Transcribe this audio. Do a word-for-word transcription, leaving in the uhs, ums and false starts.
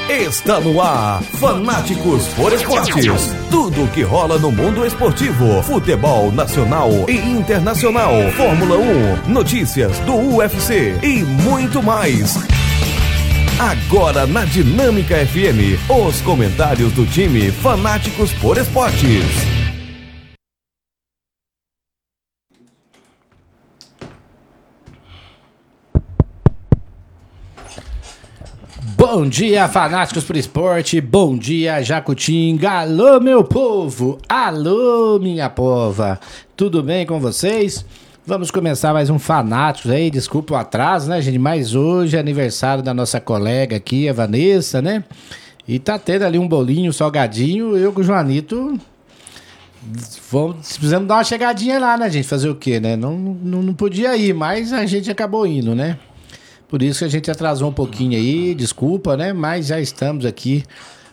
Está no ar, Fanáticos por Esportes. Tudo o que rola no mundo esportivo, futebol nacional e internacional, Fórmula um, notícias do U F C e muito mais. Agora na Dinâmica F M, os comentários do time Fanáticos por Esportes. Bom dia, fanáticos por esporte, bom dia, Jacutinga, alô meu povo, alô minha pova, tudo bem com vocês? Vamos começar mais um Fanáticos aí, desculpa o atraso, né gente, mas hoje é aniversário da nossa colega aqui, a Vanessa, né? E tá tendo ali um bolinho, um salgadinho, eu com o Joanito, vamos, precisamos dar uma chegadinha lá, né gente, fazer o quê, né? Não, não, não podia ir, mas a gente acabou indo, né? Por isso que a gente atrasou um pouquinho aí, desculpa, né? Mas já estamos aqui